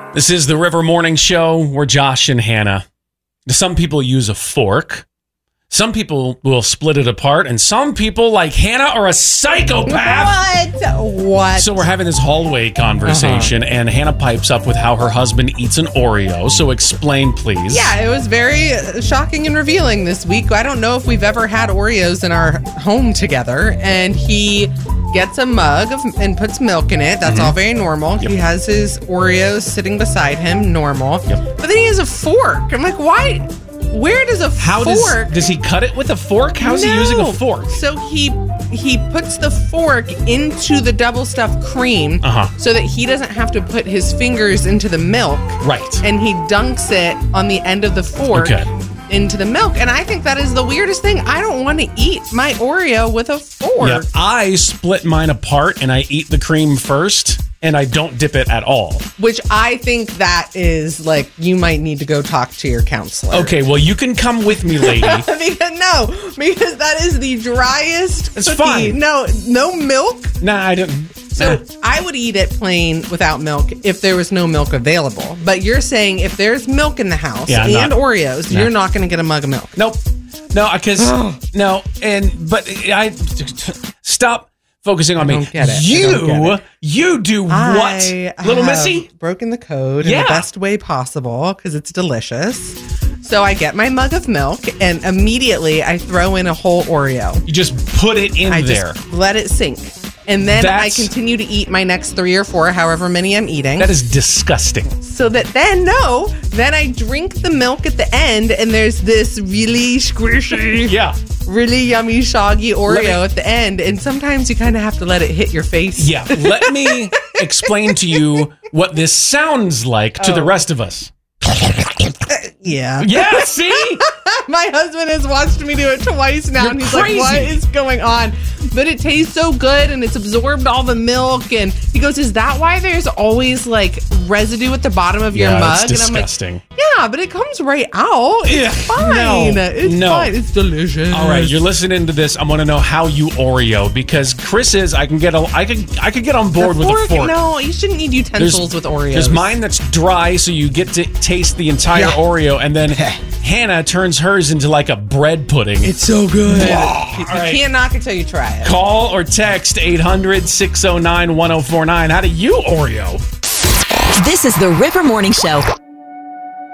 This is the River Morning Show. We're Josh and Hannah. Some people use a fork. Some people will split it apart. And some people, like Hannah, are a psychopath. What? So we're having this hallway conversation, and Hannah pipes up with how her husband eats an Oreo. So explain, please. Yeah, it was very shocking and revealing this week. I don't know if we've ever had Oreos in our home together. And he gets a mug and puts milk in it. That's all very normal. Yep. He has his Oreos sitting beside him, normal. Yep. But then he has a fork. I'm like, why? Where does a fork? Does he cut it with a fork? How's he using a fork? So he puts the fork into the double stuffed cream so that he doesn't have to put his fingers into the milk. Right. And he dunks it on the end of the fork into the milk. And I think that is the weirdest thing. I don't want to eat my Oreo with a fork. Yeah, I split mine apart and I eat the cream first. And I don't dip it at all. Which I think that is like, you might need to go talk to your counselor. Okay, well, you can come with me, lady. because that is the driest It's cookie. fine. No milk? Nah, I didn't. So I would eat it plain without milk if there was no milk available. But you're saying if there's milk in the house Oreos, you're not going to get a mug of milk. Nope. No, because, stop focusing on me. Don't get it. You do what? Little Missy? Broken the code in the best way possible because it's delicious. So I get my mug of milk and immediately I throw in a whole Oreo. You just put it in there. Just let it sink. And then I continue to eat my next 3 or 4, however many I'm eating. That is disgusting. So that then I drink the milk at the end and there's this really squishy, really yummy, soggy Oreo at the end. And sometimes you kind of have to let it hit your face. Yeah. Let me explain to you what this sounds like to the rest of us. Yeah. Yeah, see? My husband has watched me do it twice now. And he's crazy. Like, what is going on? But it tastes so good and it's absorbed all the milk. And he goes, is that why there's always like residue at the bottom of your mug? It's disgusting. And I'm like, yeah, but it comes right out. It's fine. It's fine. It's delicious. All right, you're listening to this. I want to know how you Oreo because Chris's, I could get on board with a fork. No, you shouldn't need utensils with Oreos. There's mine that's dry, so you get to taste the entire Oreo, and then Hannah turns hers into like a bread pudding. It's so good. You can't knock it till you try it. Call or text 800-609-1049. How do you Oreo? This is the River Morning Show.